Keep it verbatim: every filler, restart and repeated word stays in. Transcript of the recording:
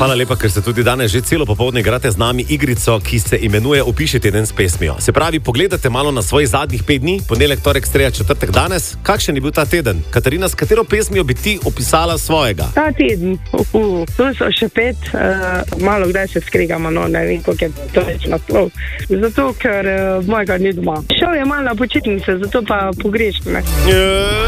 Hvala lepa, ker ste tudi danes že celo popoldne igrate z nami igrico, ki se imenuje Opiši teden s pesmijo. Se pravi, pogledate malo na svojih zadnjih pet dni, ponedeljek, torek, sreda, četrtek, danes. Kakšen je bil ta teden? Katarina, s katero pesmijo bi ti opisala svojega? Ta teden, uh, tu so še pet, uh, malo kdaj se skregamo, no, ne vem, koliko je to več naslov. Zato, ker uh, mojega ni doma. Šel je malo na počitnice, zato pa pogrešam.